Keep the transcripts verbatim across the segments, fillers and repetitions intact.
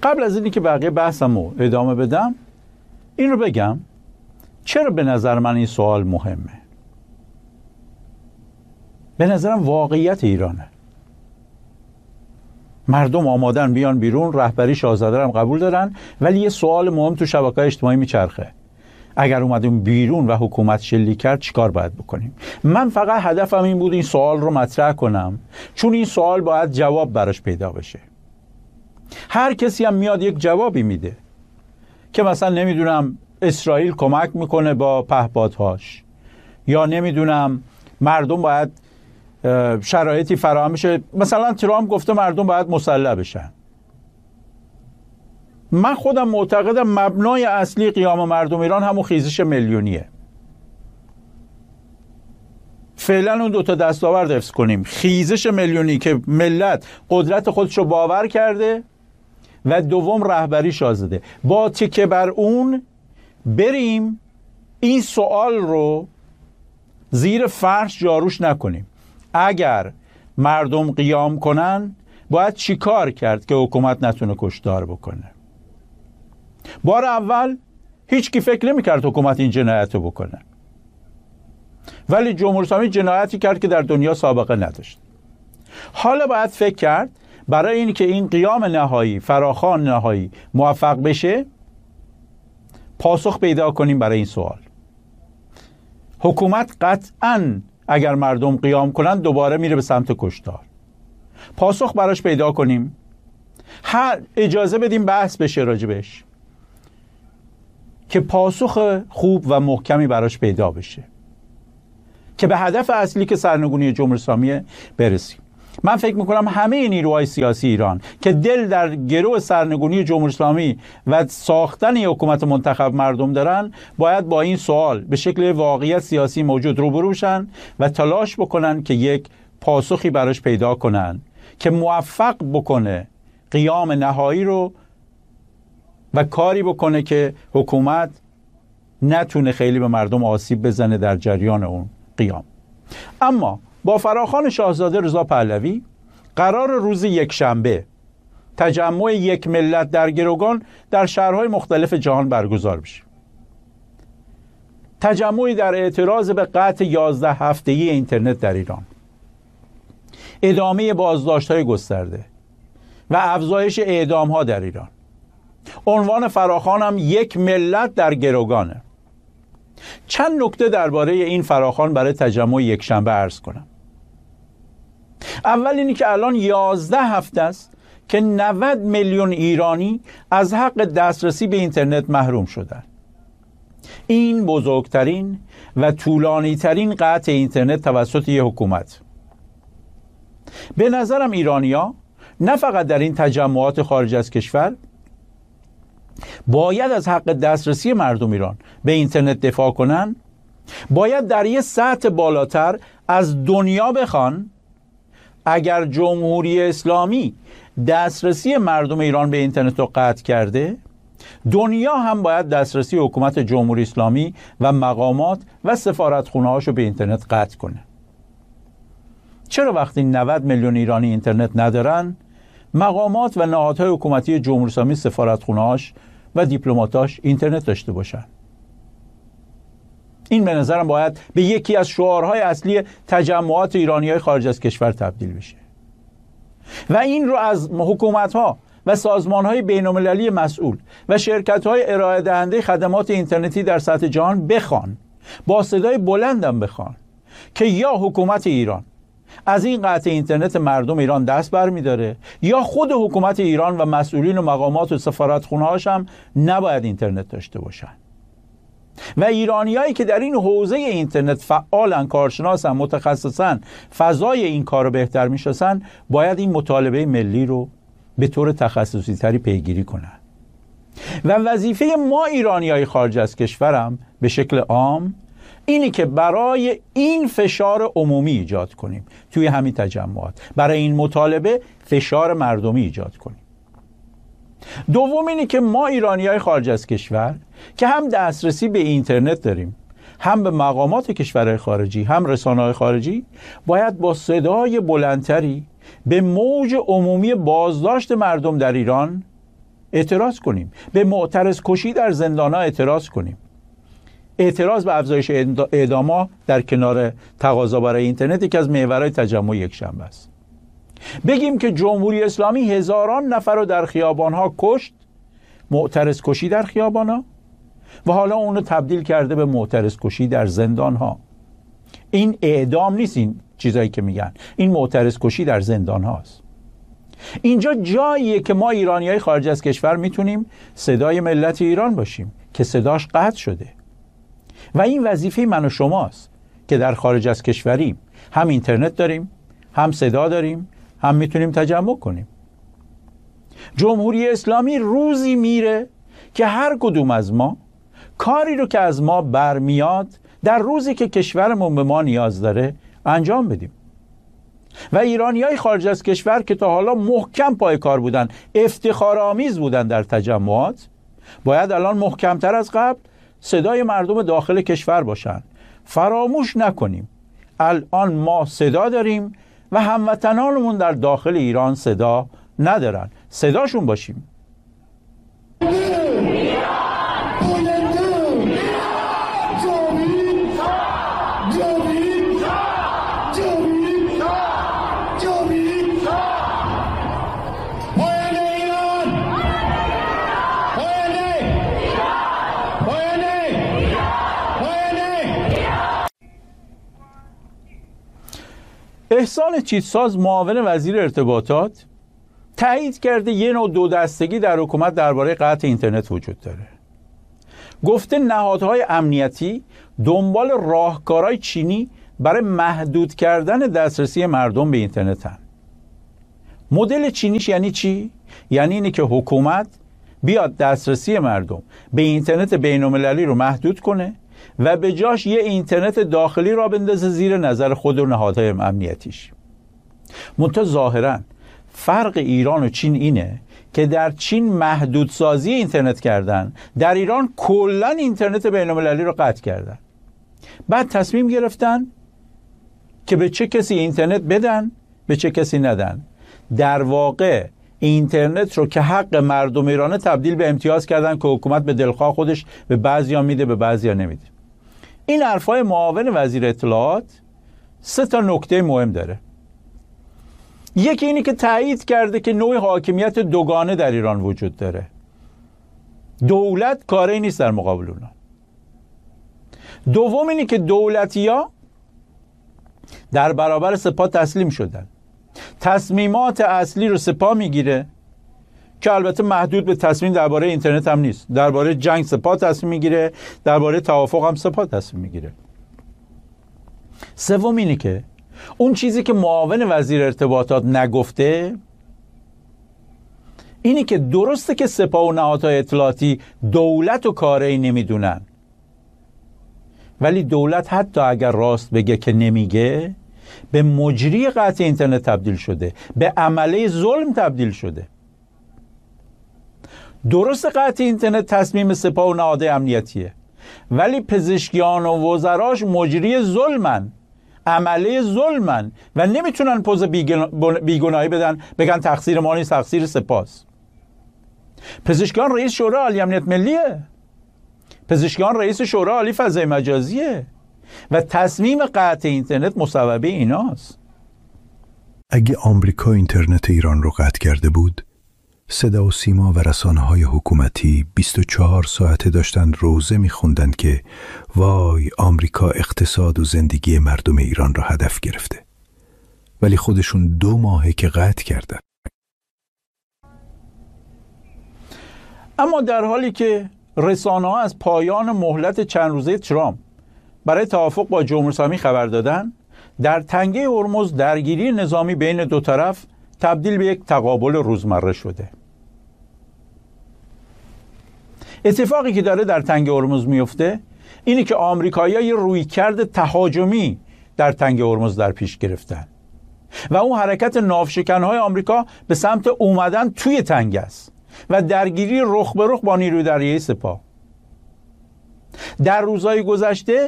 قبل از اینی که بقیه بحثمو ادامه بدم این رو بگم چرا به نظر من این سوال مهمه. به نظرم واقعیت ایرانه. مردم آمادن بیان بیرون، رهبری شاهزاده هم قبول دارن، ولی یه سوال مهم تو شبکه‌های اجتماعی میچرخه: اگر اومدیم بیرون و حکومت شلیک کرد چیکار باید بکنیم؟ من فقط هدفم این بود این سوال رو مطرح کنم، چون این سوال باید جواب براش پیدا بشه. هر کسی هم میاد یک جوابی میده که مثلا نمیدونم اسرائیل کمک میکنه با پهپادهاش، یا نمیدونم مردم باید شرایطی فراهم بشه. مثلا ترامپ گفته مردم باید مسلح بشن. من خودم معتقدم مبنای اصلی قیام مردم ایران همون خیزش میلیونیه. فعلا اون دوتا دستاورد حفظ کنیم: خیزش میلیونی که ملت قدرت خودش رو باور کرده، و دوم رهبری شاهزاده. با تکیه بر اون بریم این سوال رو زیر فرش جاروش نکنیم. اگر مردم قیام کنن باید چی کار کرد که حکومت نتونه کشتار بکنه؟ بار اول هیچ کی فکر نمی کرد حکومت این جنایت رو بکنه، ولی جمهوری اسلامی جنایتی کرد که در دنیا سابقه نداشت. حالا باید فکر کرد برای این که این قیام نهایی، فراخوان نهایی موفق بشه، پاسخ پیدا کنیم برای این سوال. حکومت قطعاً اگر مردم قیام کنن دوباره میره به سمت کشتار. پاسخ براش پیدا کنیم، هر اجازه بدیم بحث بشه راجبش که پاسخ خوب و محکمی براش پیدا بشه که به هدف اصلی که سرنگونی جمهوری اسلامی برسیم. من فکر میکنم همه نیروهای سیاسی ایران که دل در گرو سرنگونی جمهوری اسلامی و ساختن حکومت منتخب مردم دارن، باید با این سوال به شکل واقعیت سیاسی موجود روبرو بشن و تلاش بکنن که یک پاسخی براش پیدا کنن که موفق بکنه قیام نهایی رو و کاری بکنه که حکومت نتونه خیلی به مردم آسیب بزنه در جریان اون قیام. اما با فراخوان شاهزاده رضا پهلوی قرار روز یک شنبه تجمع یک ملت در گروگان در شهرهای مختلف جهان برگزار بشه. تجمعی در اعتراض به قطع یازده هفتگی اینترنت در ایران، ادامه بازداشت‌های گسترده و افزایش اعدام‌ها در ایران. عنوان فراخوان هم یک ملت در گروگانه. چند نکته درباره این فراخوان برای تجمع یک شنبه عرض کنم. اول اینی که الان یازده هفته است که نود میلیون ایرانی از حق دسترسی به اینترنت محروم شدن. این بزرگترین و طولانی ترین قطع اینترنت توسط یک حکومت. به نظرم ایرانی‌ها نه فقط در این تجمعات خارج از کشور باید از حق دسترسی مردم ایران به اینترنت دفاع کنن، باید در یه سطح بالاتر از دنیا بخوان اگر جمهوری اسلامی دسترسی مردم ایران به اینترنت رو قطع کرده، دنیا هم باید دسترسی حکومت جمهوری اسلامی و مقامات و سفارتخونه‌هاشو به اینترنت قطع کنه. چرا وقتی نود میلیون ایرانی اینترنت ندارن، مقامات و نهادهای حکومتی جمهوری اسلامی سفارتخونه‌هاش و دیپلماتاش اینترنت داشته باشن؟ این به نظرم باید به یکی از شعارهای اصلی تجمعات ایرانی‌های خارج از کشور تبدیل بشه و این رو از حکومت‌ها و سازمان‌های بین‌المللی مسئول و شرکت‌های ارائه دهنده خدمات اینترنتی در سطح جهان بخوان، با صدای بلندم بخوان که یا حکومت ایران از این قطع اینترنت مردم ایران دست برمی‌داره، یا خود حکومت ایران و مسئولین و مقامات و سفارتخونه‌هاش هم نباید اینترنت داشته باشن. و ایرانیایی که در این حوزه اینترنت فعالن، کارشناسن، متخصصن، فضای این کار رو بهتر میشناسن، باید این مطالبه ملی رو به طور تخصصی تری پیگیری کنن. و وظیفه ما ایرانیای خارج از کشورم به شکل عام اینی که برای این فشار عمومی ایجاد کنیم توی همین تجمعات، برای این مطالبه فشار مردمی ایجاد کنیم. دوم اینی که ما ایرانیای خارج از کشور که هم دسترسی به اینترنت داریم، هم به مقامات کشورهای خارجی، هم رسانه‌های خارجی، باید با صدای بلندتری به موج عمومی بازداشت مردم در ایران اعتراض کنیم. به معترض کشی در زندان‌ها اعتراض کنیم. اعتراض به افزایش اعدام‌ها در کنار تقاضا برای اینترنت یکی از محورهای تجمع یکشنبه است. بگیم که جمهوری اسلامی هزاران نفر رو در خیابان‌ها کشت، معترض کشی در خیابان‌ها، و حالا اونو تبدیل کرده به معترض کشی در زندان‌ها. این اعدام نیست، این چیزایی که میگن، این معترض کشی در زندان‌هاست. اینجا جاییه که ما ایرانیای خارج از کشور میتونیم صدای ملت ایران باشیم که صداش قطع شده، و این وظیفه من و شماست که در خارج از کشوریم، هم اینترنت داریم، هم صدا داریم، هم میتونیم تجمع کنیم. جمهوری اسلامی روزی میره که هر کدوم از ما کاری رو که از ما برمیاد در روزی که کشورمون به ما نیاز داره انجام بدیم. و ایرانیای خارج از کشور که تا حالا محکم پای کار بودن، افتخارآمیز بودن در تجمعات، باید الان محکمتر از قبل صدای مردم داخل کشور باشن. فراموش نکنیم الان ما صدا داریم و هموطنانمون در داخل ایران صدا ندارن. صداشون باشیم. احسان چیتساز معاون وزیر ارتباطات تایید کرده یه نوع دو دستگی در حکومت درباره قطع اینترنت وجود داره. گفته نهادهای امنیتی دنبال راهکارهای چینی برای محدود کردن دسترسی مردم به اینترنت هن. مدل چینیش یعنی چی؟ یعنی اینه که حکومت بیاد دسترسی مردم به اینترنت بین‌المللی رو محدود کنه و به جاش یه اینترنت داخلی را بندازه زیر نظر خود و نهادهای امنیتیش. منتها ظاهراً فرق ایران و چین اینه که در چین محدودسازی اینترنت کردن، در ایران کلاً اینترنت بین‌المللی رو قطع کردن. بعد تصمیم گرفتن که به چه کسی اینترنت بدن، به چه کسی ندن. در واقع اینترنت رو که حق مردم ایرانه تبدیل به امتیاز کردن که حکومت به دلخواه خودش به بعضیا میده، به بعضیا نمیده. این حرفای معاون وزیر اطلاعات سه تا نکته مهم داره. یکی اینی که تایید کرده که نوع حاکمیت دوگانه در ایران وجود داره. دولت کاری نیست در مقابل اونا. دوم اینی که دولتی‌ها در برابر سپاه تسلیم شدن. تصمیمات اصلی رو سپاه میگیره که البته محدود به تصمیم درباره اینترنت هم نیست. درباره جنگ سپاه تصمیم میگیره، درباره توافق هم سپاه تصمیم میگیره. سوم اینه که اون چیزی که معاون وزیر ارتباطات نگفته اینه که درسته که سپاه و نهادهای اطلاعاتی دولت و کاری نمیدونن، ولی دولت حتی اگر راست بگه که نمیگه، به مجری قطع اینترنت تبدیل شده، به عمله ظلم تبدیل شده. درست قطع اینترنت تصمیم سپاه و نهادهای امنیتیه، ولی پزشکیان و وزراش مجری ظلمن، عمله ظلمن و نمیتونن پوز بیگناهی بدن بگن تقصیر ما نیست، تقصیر سپاس. پزشکیان رئیس شورای عالی امنیت ملیه، پزشکیان رئیس شورای عالی فضای مجازیه و تصمیم قطع اینترنت مصوبه ایناست. اگه آمریکا اینترنت ایران رو قطع کرده بود، صدا و سیما و رسانه‌های حکومتی بیست و چهار ساعته داشتن روزه می‌خوندن که وای آمریکا اقتصاد و زندگی مردم ایران رو هدف گرفته، ولی خودشون دو ماهه که قطع کردن. اما در حالی که رسانه‌ها از پایان مهلت چند روزه ترامپ برای توافق با جمهوری اسلامی خبر دادن، در تنگه هرمز درگیری نظامی بین دو طرف تبدیل به یک تقابل روزمره شده. اتفاقی که داره در تنگه هرمز میفته اینه که آمریکایی‌ها یه رویکرد تهاجمی در تنگه هرمز در پیش گرفتن و اون حرکت ناوشکن‌های آمریکا به سمت اومدن توی تنگه است و درگیری رخ به رخ با نیروی دریایی سپاه. در روزهای گذشته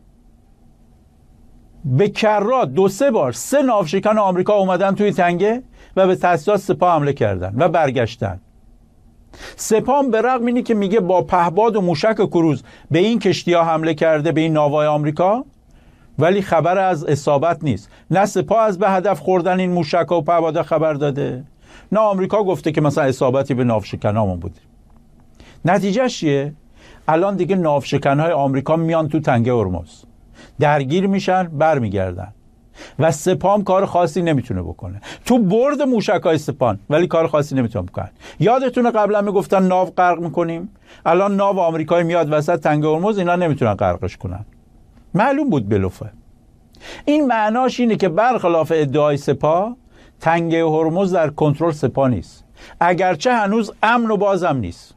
به کرات دو سه بار سه ناوشکن آمریکا اومدن توی تنگه و به تاسیسات سپاه حمله کردن و برگشتن. سپاه به رغم اینی که میگه با پهباد و موشک و کروز به این کشتی ها حمله کرده، به این ناوهای آمریکا، ولی خبر از اصابت نیست. نه سپاه از به هدف خوردن این موشک و پهباد خبر داده، نه آمریکا گفته که مثلا اصابتی به ناوشکنامون بوده. نتیجه چیه؟ الان دیگه ناوشکنهای آمریکا میان تو تنگه هرمز، درگیر میشن، برمیگردن و سپاه کار خاصی نمیتونه بکنه. تو برد موشکای سپاه ولی کار خاصی نمیتونه بکنه. یادتونه قبلا میگفتن ناو غرق میکنیم، الان ناو آمریکایی میاد وسط تنگه هرمز، اینا نمیتونن غرقش کنن. معلوم بود بلوفه. این معناش اینه که برخلاف ادعای سپاه، تنگه هرمز در کنترل سپاه نیست، اگرچه هنوز امن و بازم نیست.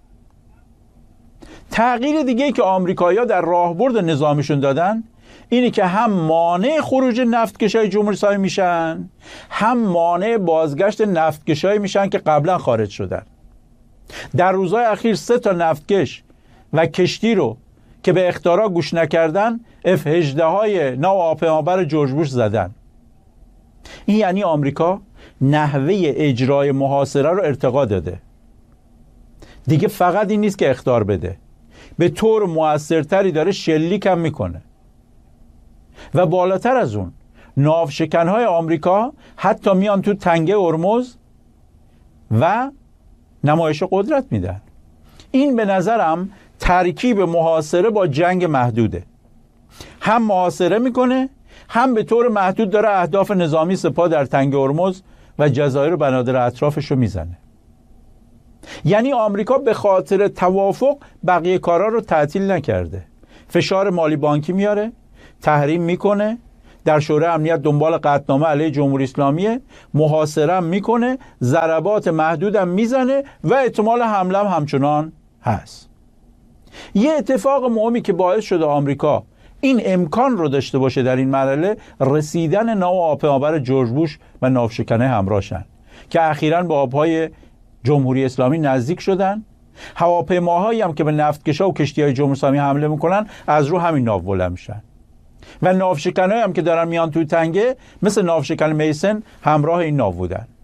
تغییر دیگه که آمریکایی‌ها در راهبرد نظامیشون دادن اینه که هم مانع خروج نفتکشای جمهوری اسلامی میشن، هم مانع بازگشت نفتکشایی میشن که قبلا خارج شدن. در روزهای اخیر سه تا نفتکش و کشتی رو که به اخطارا گوش نکردن اف هجده های ناو هواپیمابر جورج بوش زدن. این یعنی آمریکا نحوه اجرای محاصره رو ارتقا داده. دیگه فقط این نیست که اخطار بده، به طور موثرتری داره شلیک هم میکنه. و بالاتر از اون، ناوشکنهای آمریکا حتی میان تو تنگه هرمز و نمایش قدرت میدن. این به نظرم ترکیب محاصره با جنگ محدوده. هم محاصره میکنه، هم به طور محدود داره اهداف نظامی سپاه در تنگه هرمز و جزایر و بنادر اطرافش رو میزنه. یعنی آمریکا به خاطر توافق بقیه کارا رو تعطیل نکرده. فشار مالی بانکی میاره، تحریم میکنه، در شورای امنیت دنبال قطعنامه علیه جمهوری اسلامی، محاصره هم میکنه، ضربات محدودم میزنه و احتمال حمله هم همچنان هست. یه اتفاق مهمی که باعث شده آمریکا این امکان رو داشته باشه در این مرحله، رسیدن ناو هواپیمابر جورج بوش و ناوشکنه همراهشن که اخیراً به آبهای جمهوری اسلامی نزدیک شدن. هواپیماهایی هم که به نفتکشا و کشتی‌های جمهوری اسلامی حمله میکنن از رو همین ناو بلند میشن و ناوشکنایی هم که دارن میان توی تنگه مثل ناوشکن میسن همراه این ناو بودن.